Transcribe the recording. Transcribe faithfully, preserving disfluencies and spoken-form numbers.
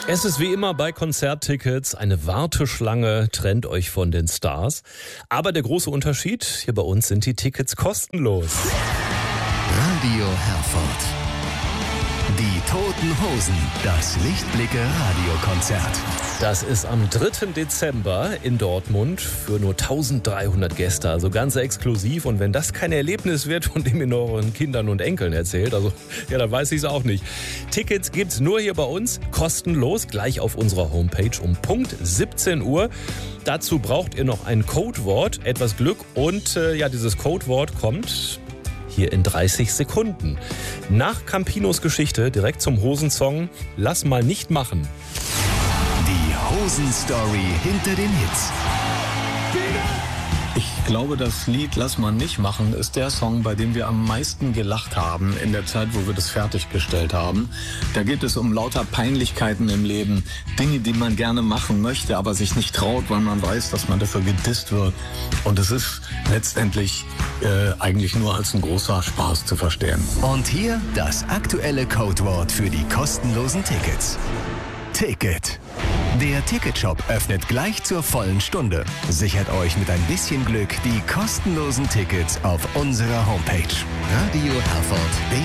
Es ist wie immer bei Konzerttickets, eine Warteschlange trennt euch von den Stars. Aber der große Unterschied, hier bei uns sind die Tickets kostenlos. Radio Herford. Die Toten Hosen, das Lichtblicke-Radiokonzert. Das ist am dritten Dezember in Dortmund für nur eintausenddreihundert Gäste, also ganz exklusiv. Und wenn das kein Erlebnis wird, von dem ihr nur euren Kindern und Enkeln erzählt, also ja, dann weiß ich es auch nicht. Tickets gibt's nur hier bei uns, kostenlos, gleich auf unserer Homepage um Punkt siebzehn Uhr. Dazu braucht ihr noch ein Codewort, etwas Glück und äh, ja, dieses Codewort kommt hier in dreißig Sekunden. Nach Campinos Geschichte direkt zum Hosensong Lass mal nicht machen. Die Hosen-Story hinter den Hits. Ich glaube, das Lied Lass mal nicht machen ist der Song, bei dem wir am meisten gelacht haben in der Zeit, wo wir das fertiggestellt haben. Da geht es um lauter Peinlichkeiten im Leben, Dinge, die man gerne machen möchte, aber sich nicht traut, weil man weiß, dass man dafür gedisst wird. Und es ist letztendlich äh, eigentlich nur als ein großer Spaß zu verstehen. Und hier das aktuelle Codewort für die kostenlosen Tickets. Ticket. Der Ticketshop öffnet gleich zur vollen Stunde. Sichert euch mit ein bisschen Glück die kostenlosen Tickets auf unserer Homepage. Radio Herford.